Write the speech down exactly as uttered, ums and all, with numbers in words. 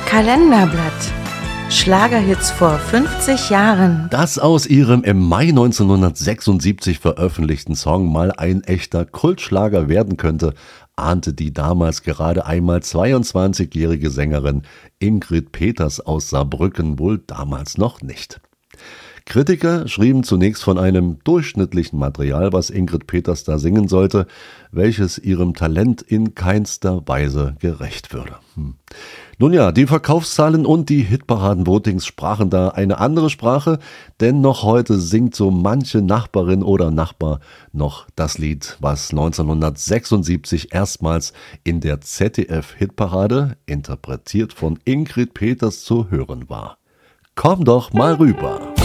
Kalenderblatt. Schlagerhits vor fünfzig Jahren. Dass aus ihrem im Mai neunzehnhundertsechsundsiebzig veröffentlichten Song mal ein echter Kultschlager werden könnte, ahnte die damals gerade einmal zweiundzwanzigjährige Sängerin Ingrid Peters aus Saarbrücken wohl damals noch nicht. Kritiker schrieben zunächst von einem durchschnittlichen Material, was Ingrid Peters da singen sollte, welches ihrem Talent in keinster Weise gerecht würde. Hm. Nun ja, die Verkaufszahlen und die Hitparaden-Votings sprachen da eine andere Sprache, denn noch heute singt so manche Nachbarin oder Nachbar noch das Lied, was neunzehnhundertsechsundsiebzig erstmals in der Z D F-Hitparade, interpretiert von Ingrid Peters, zu hören war. Komm doch mal rüber!